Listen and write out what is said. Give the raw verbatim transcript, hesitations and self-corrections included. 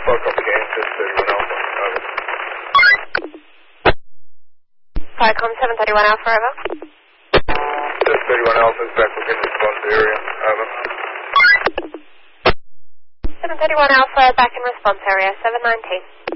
Alpha, copy Kansas, thirty-one Alpha, over. Firecom seven thirty-one Alpha, over. thirty-one Alpha is back within response area, over. seven thirty-one Alpha, back in response area, seven nineteen.